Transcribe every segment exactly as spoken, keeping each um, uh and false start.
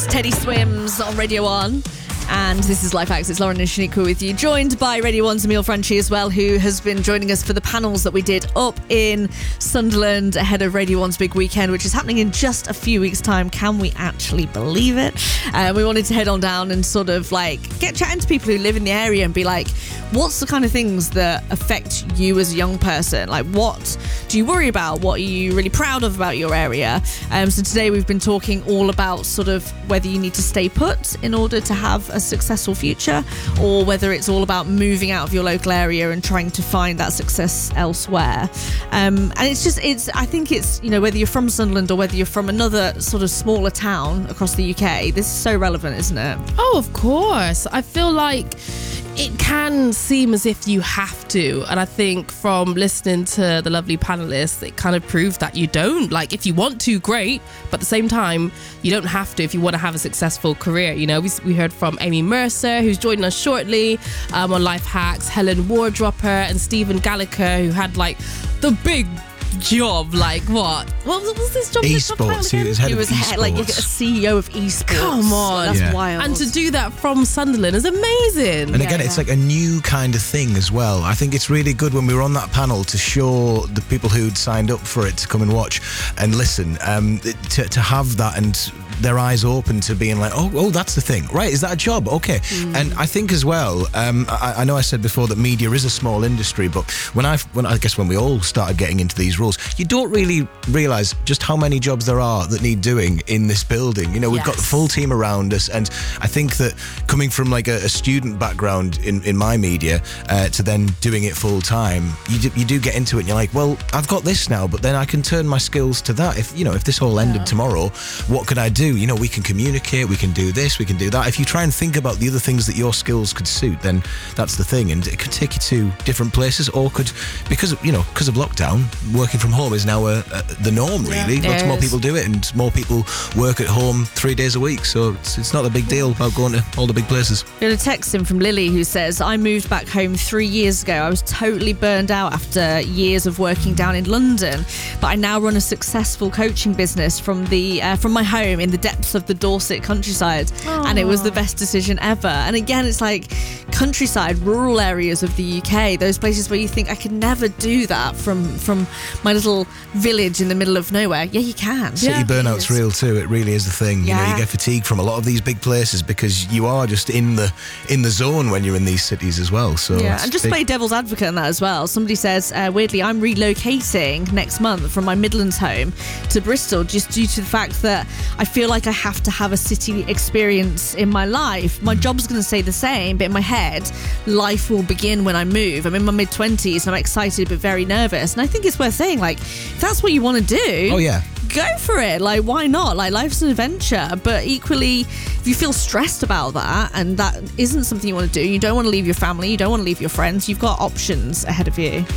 Teddy Swims on Radio one. And this is Life Hacks. It's Lauren and Shaniqua with you, joined by Radio one's Emil Franchi as well, who has been joining us for the panels that we did up in Sunderland ahead of Radio one's big weekend, which is happening in just a few weeks' time. Can we actually believe it? Uh, we wanted to head on down and sort of like get chatting to people who live in the area and be like, what's the kind of things that affect you as a young person? Like, what do you worry about? What are you really proud of about your area? Um, so today we've been talking all about sort of whether you need to stay put in order to have a successful future, or whether it's all about moving out of your local area and trying to find that success elsewhere. Um, and it's just, it's, I think it's, you know, whether you're from Sunderland or whether you're from another sort of smaller town across the U K, this is so relevant, isn't it? Oh, of course. I feel like it can seem as if you have to, and I think from listening to the lovely panelists, it kind of proves that you don't. Like, if you want to, great, but at the same time, you don't have to if you want to have a successful career. You know, we, we heard from Amy Mercer, who's joining us shortly um, on Life Hacks, Helen Wardropper and Stephen Gallagher, who had like the big job, like what? What was, what was this job? Esports. He was head he of was esports. head, like a C E O of esports. Come on, that's Yeah. wild. And to do that from Sunderland is amazing. And again, Yeah, it's yeah. like a new kind of thing as well. I think it's really good when we were on that panel to show the people who'd signed up for it to come and watch and listen, um, to, to have that and their eyes open to being like, oh, oh, that's the thing. Right, is that a job? Okay. Mm. And I think as well, um, I, I know I said before that media is a small industry, but when I, when I guess when we all started getting into these roles, you don't really realise just how many jobs there are that need doing in this building. You know, we've Yes. got the full team around us, and I think that coming from like a, a student background in, in my media uh, to then doing it full time, you do, you do get into it and you're like, well, I've got this now, but then I can turn my skills to that. If, you know, if this all ended Yeah. tomorrow, what could I do? You know, we can communicate, we can do this, we can do that. If you try and think about the other things that your skills could suit, then that's the thing, and it could take you to different places, or could, because of, you know, because of lockdown, working from home is now a, a, the norm, really. Yeah, Lots it more is. people do it, and more people work at home three days a week, so it's, it's not a big deal about going to all the big places. We had a text in from Lily who says, I moved back home three years ago. I was totally burned out after years of working down in London, but I now run a successful coaching business from the uh, from my home in the depths of the Dorset countryside. And it was the best decision ever. And again, it's like countryside, rural areas of the U K, those places where you think I could never do that from from my little village in the middle of nowhere. Yeah, you can. City Yeah. burnout's real too. It really is the thing. You know, Yeah. you get fatigued from a lot of these big places because you are just in the in the zone when you're in these cities as well. So Yeah, it's and just big. play devil's advocate on that as well. Somebody says, uh, weirdly, I'm relocating next month from my Midlands home to Bristol just due to the fact that I feel like I have to have a city experience in my life. My job's going to stay the same, but in my head, life will begin when I move. I'm in my mid-twenties and I'm excited but very nervous. And I think it's worth saying, like, if that's what you want to do, Oh yeah. go for it. Like, why not? Like, life's an adventure. But equally, if you feel stressed about that and that isn't something you want to do, you don't want to leave your family, you don't want to leave your friends, you've got options ahead of you.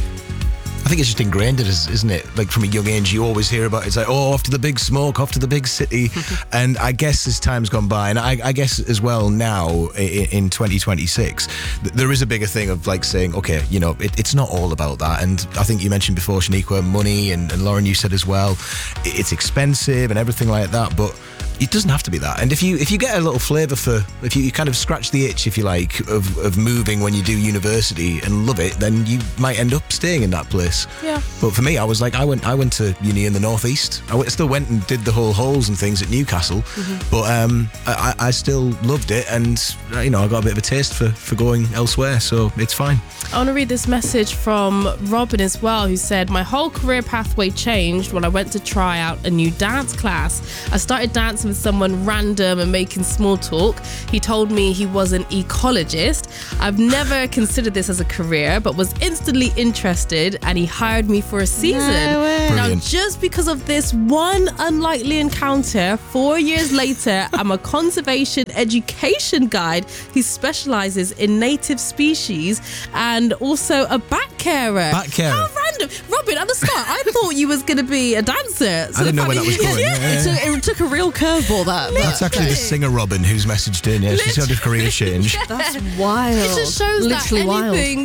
I think it's just ingrained in us, isn't it? Like from a young age, you always hear about it. It's like, oh, off to the big smoke, off to the big city. And I guess as time's gone by, and I, I guess as well now in, in twenty twenty-six, th- there is a bigger thing of like saying, okay, you know, it, it's not all about that. And I think you mentioned before, Shaniqua, money, and, and Lauren, you said as well, it, it's expensive and everything like that. But it doesn't have to be that. And if you if you get a little flavour for, if you, you kind of scratch the itch, if you like, of, of moving when you do university and love it, then you might end up staying in that place. Yeah. But for me, I was like, I went I went to uni in the northeast. I went, still went and did the whole halls and things at Newcastle. Mm-hmm. But um, I, I still loved it, and you know, I got a bit of a taste for, for going elsewhere, so it's fine. I want to read this message from Robin as well, who said, my whole career pathway changed when I went to try out a new dance class. I started dancing with someone random and making small talk. He told me he was an ecologist. I've never considered this as a career, but was instantly interested, and he hired me for a season. No way. Now, Brilliant. just because of this one unlikely encounter, four years later, I'm a conservation education guide who specialises in native species and also a bat carer. Bat carer. How random random. Robin, at the start, I thought you was going to be a dancer. So I didn't know where that was going. It, Yeah. took, it took a real curveball, that. That's actually the singer Robin who's messaged in. Yeah, she's got a career change. That's wild. It just shows Literally that anything,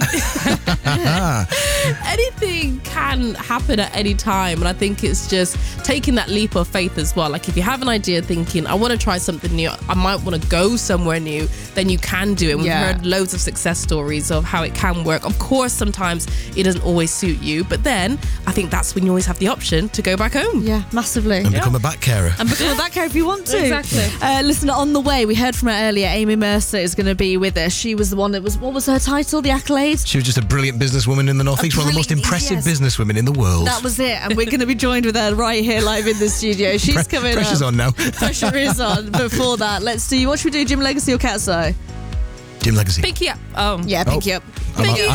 anything can happen at any time. And I think it's just taking that leap of faith as well. Like if you have an idea thinking, I want to try something new, I might want to go somewhere new, then you can do it. And we've Yeah. heard loads of success stories of how it can work. Of course, sometimes it doesn't always suit you, but then I think that's when you always have the option to go back home. Yeah, massively. And become a back carer. And become a back care if you want to. Exactly. Uh, listen, on the way, we heard from her earlier, Amy Mercer is going to be with us. She was the one that was, what was her title, the accolade? She was just a brilliant businesswoman in the North East, one of the most brilliant- impressive yes. businesswomen in the world. That was it. And we're going to be joined with her right here live in the studio. She's Pre- coming Pressure's up. on now. Pressure is on. Before that, let's do, what should we do, Jim Legacy or Cat's Eye? Jim Legacy. Pinky up. Oh. Yeah, Oh. pinky up. I'm, Pinky I'm